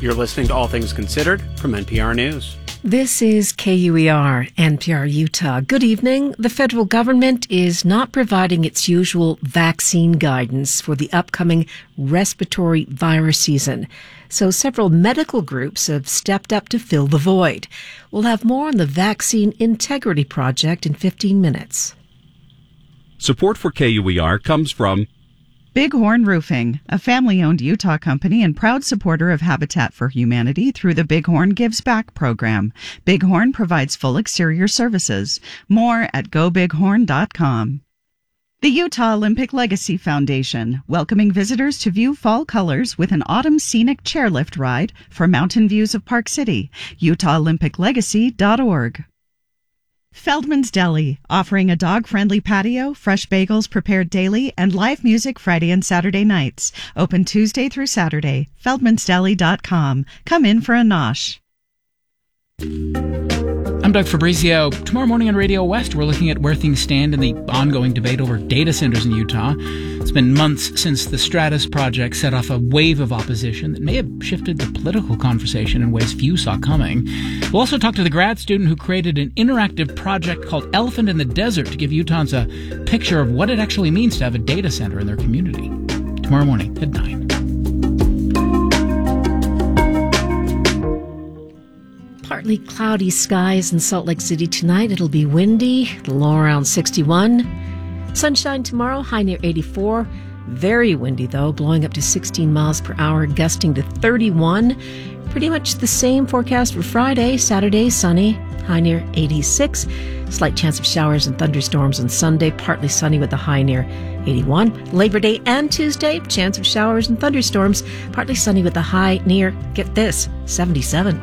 You're listening to All Things Considered from NPR News. This is KUER, NPR Utah. Good evening. The federal government is not providing its usual vaccine guidance for the upcoming respiratory virus season. So several medical groups have stepped up to fill the void. We'll have more on the Vaccine Integrity Project in 15 minutes. Support for KUER comes from Bighorn Roofing, a family-owned Utah company and proud supporter of Habitat for Humanity through the Bighorn Gives Back program. Bighorn provides full exterior services. More at gobighorn.com. The Utah Olympic Legacy Foundation, welcoming visitors to view fall colors with an autumn scenic chairlift ride for mountain views of Park City. UtahOlympicLegacy.org. Feldman's Deli, offering a dog-friendly patio, fresh bagels prepared daily, and live music Friday and Saturday nights. Open Tuesday through Saturday. Feldman'sDeli.com. Come in for a nosh. I'm Doug Fabrizio. Tomorrow morning on Radio West, we're looking at where things stand in the ongoing debate over data centers in Utah. It's been months since the Stratus project set off a wave of opposition that may have shifted the political conversation in ways few saw coming. We'll also talk to the grad student who created an interactive project called Elephant in the Desert to give Utahns a picture of what it actually means to have a data center in their community. Tomorrow morning at 9. Partly cloudy skies in Salt Lake City tonight. It'll be windy, low around 61. Sunshine tomorrow, high near 84. Very windy, though, blowing up to 16 miles per hour, gusting to 31. Pretty much the same forecast for Friday. Saturday, sunny, high near 86. Slight chance of showers and thunderstorms on Sunday, partly sunny with a high near 81. Labor Day and Tuesday, chance of showers and thunderstorms, partly sunny with a high near, get this, 77.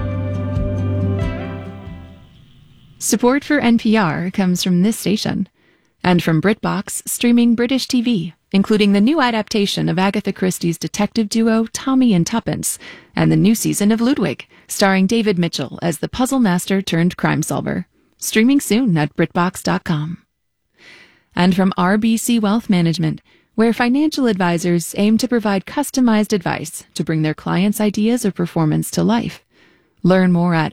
Support for NPR comes from this station and from BritBox, streaming British TV, including the new adaptation of Agatha Christie's detective duo Tommy and Tuppence and the new season of Ludwig, starring David Mitchell as the puzzle master turned crime solver. Streaming soon at BritBox.com. And from RBC Wealth Management, where financial advisors aim to provide customized advice to bring their clients' ideas of performance to life. Learn more at